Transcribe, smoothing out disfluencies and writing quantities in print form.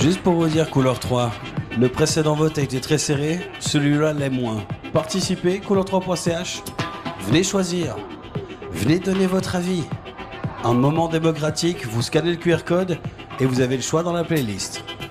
Juste pour vous dire, couleur 3, le précédent vote a été très serré, celui-là l'est moins. Participez, couleur3.ch, venez choisir, venez donner votre avis. Un moment démocratique, vous scannez le QR code et vous avez le choix dans la playlist.